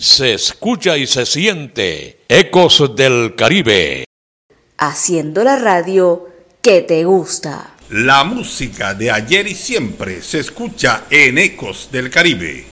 se escucha y se siente Ecos del Caribe. Haciendo la radio que te gusta. La música de ayer y siempre se escucha en Ecos del Caribe.